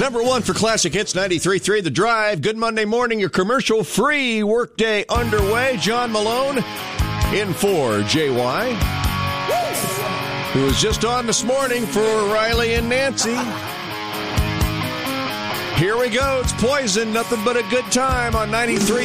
Number one for Classic Hits 93.3 The Drive. Good Monday morning. Your commercial-free workday underway. John Malone in for JY, who was just on this morning for Riley and Nancy. Here we go. It's Poison. Nothing but a good time on 93.3